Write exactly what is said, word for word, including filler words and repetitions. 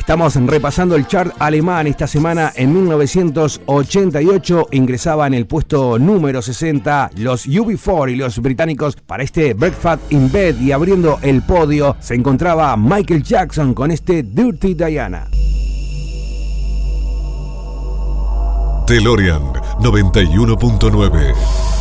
Estamos repasando el chart alemán. Esta semana, en mil novecientos ochenta y ocho, ingresaba en el puesto número sesenta los U B cuatro y los británicos para este Breakfast in Bed, y abriendo el podio se encontraba Michael Jackson con este Dirty Diana. DeLorean noventa y uno punto nueve.